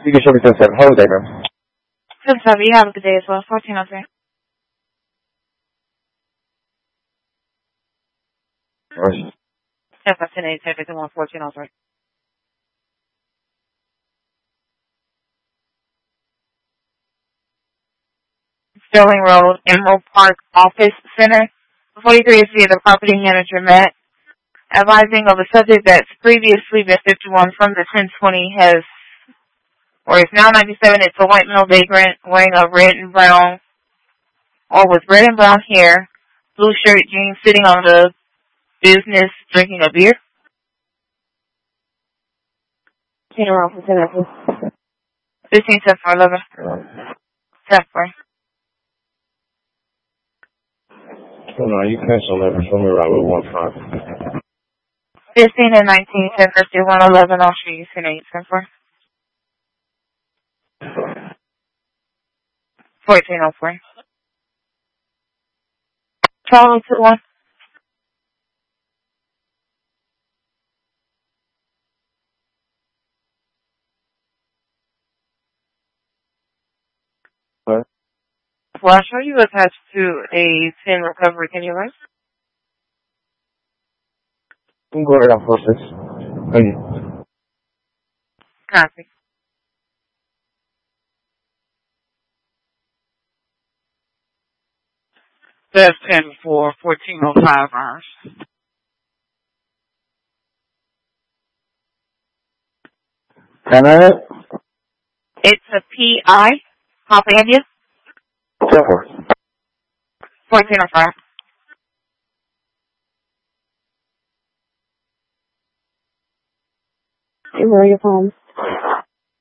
You can show me 10-7. Hold day, ma'am. 10-7, you have a good day as well. 1403. Right. Yes, I sent 8 1403. Sterling Road, Emerald Park Office Center. 43 is via the property manager met. Advising of a subject that's previously been 51 from the 1020 is now 97. It's a white male vagrant wearing a red and brown, or with red and brown hair, blue shirt, jeans, sitting on the business, drinking a beer. 15 10 for 11. 10 for. Hold on, you cancel 11. Show me right with 1-5. 15 and 19, 10 for 111 off street, 10 8, 10 for. 1404. Charlie 21. What? Flash, are you attached to a 10 recovery? Can you run? You can go right on 4-6. Thank you. Copy. That's 10 for 1405 hours. Can I? It's a PI. Papa India. 10-4. 1405. Hey, where are your phones?